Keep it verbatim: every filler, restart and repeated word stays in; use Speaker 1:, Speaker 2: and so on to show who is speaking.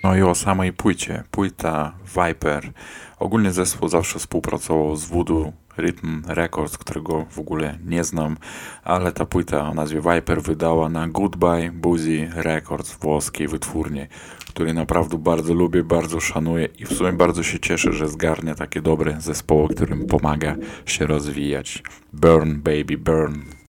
Speaker 1: No i o samej płycie. Płyta Viper. Ogólnie zespół zawsze współpracował z Voodoo Rhythm Records, którego w ogóle nie znam, ale ta płyta o nazwie Viper wydała na Goodbye Boozy Records, włoskiej wytwórni, której naprawdę bardzo lubię, bardzo szanuję i w sumie bardzo się cieszę, że zgarnia takie dobre zespoły, którym pomaga się rozwijać. Burn, baby, burn.